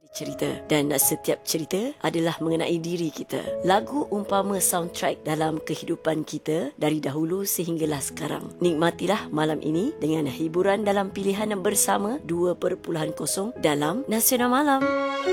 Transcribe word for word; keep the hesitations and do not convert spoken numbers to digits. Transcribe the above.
cerita. Dan setiap cerita adalah mengenai diri kita. Lagu umpama soundtrack dalam kehidupan kita dari dahulu sehinggalah sekarang. Nikmatilah malam ini dengan hiburan dalam pilihan bersama dua perpuluhan kosong dalam Nasional Malam.